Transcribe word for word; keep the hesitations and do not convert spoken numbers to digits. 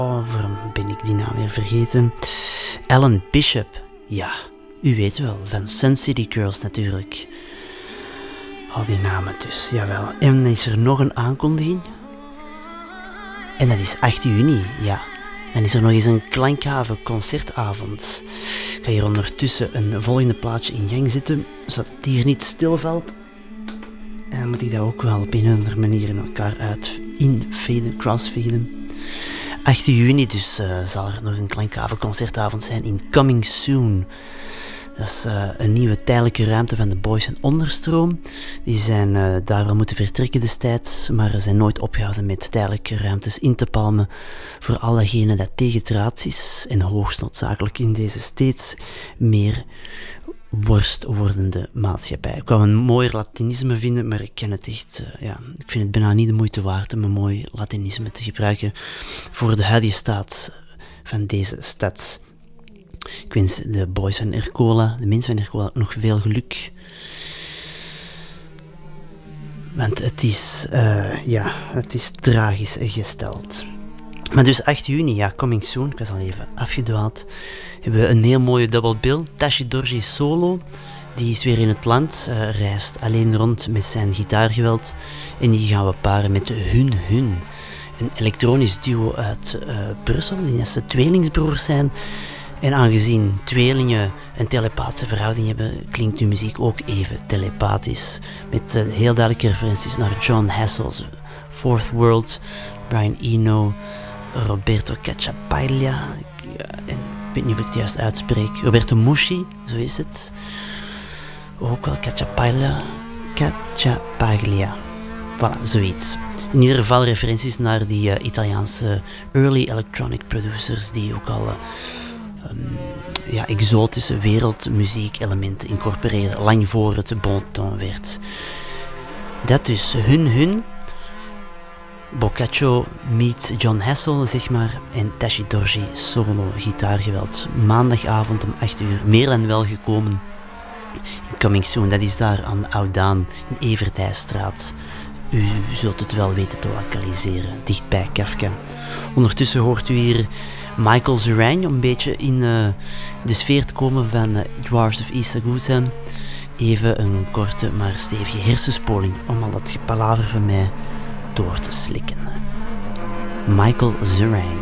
Oh, waarom ben ik die naam weer vergeten? Ellen Bishop. Ja, u weet wel, van Sun City Girls natuurlijk. Al die namen dus, jawel. En dan is er nog een aankondiging. En dat is acht juni, ja. Dan is er nog eens een klankhaven concertavond. Ik ga hier ondertussen een volgende plaatje in gang zetten, zodat het hier niet stilvalt. En dan moet ik dat ook wel op een of andere manier in elkaar uit infaden, crossfaden. acht juni dus uh, zal er nog een klankhaven concertavond zijn in Coming Soon. Dat is uh, een nieuwe tijdelijke ruimte van de Boys en Onderstroom. Die zijn uh, daar wel moeten vertrekken destijds, maar zijn nooit opgehouden met tijdelijke ruimtes in te palmen voor allegene dat tegen het raads is en hoogst noodzakelijk in deze steeds meer worst wordende maatschappij. Ik wou een mooi Latinisme vinden, maar ik ken het echt, uh, ja, ik vind het bijna niet de moeite waard om een mooi Latinisme te gebruiken voor de huidige staat van deze stad. Ik wens de boys van Ercola, de mensen van Ercola, nog veel geluk. Want het is, uh, ja, het is tragisch gesteld. Maar dus acht juni, ja, Coming Soon, ik was al even afgedwaald, hebben we een heel mooie double bill. Tashi Dorji solo, die is weer in het land, uh, reist alleen rond met zijn gitaargeweld. En die gaan we paren met Hun Hun, een elektronisch duo uit uh, Brussel, die net de tweelingsbroers zijn. En aangezien tweelingen een telepathische verhouding hebben, klinkt hun muziek ook even telepathisch. Met uh, heel duidelijke referenties naar John Hassel's Fourth World, Brian Eno, Roberto Cacciapaglia, ja, en ik weet niet of ik het juist uitspreek, Roberto Muschi, zo is het. Ook wel Cacciapaglia, Cacciapaglia, voilà, zoiets. In ieder geval referenties naar die uh, Italiaanse early electronic producers die ook al... Uh, Um, ja, exotische wereldmuziekelementen incorporeren, lang voor het bon ton werd. Dat dus, Hun Hun, Boccaccio meet John Hassel, zeg maar, en Tashi Dorji solo gitaargeweld. Maandagavond om acht uur, meer dan wel gekomen. In Coming Soon, dat is daar aan Oudaan, in Everdijstraat. U zult het wel weten te lokaliseren, dicht bij Kafka. Ondertussen hoort u hier Michael Zerang, om een beetje in uh, de sfeer te komen van uh, Dwarves of Isagusa. Even een korte maar stevige hersenspoling om al dat gepalaver van mij door te slikken. Michael Zerang.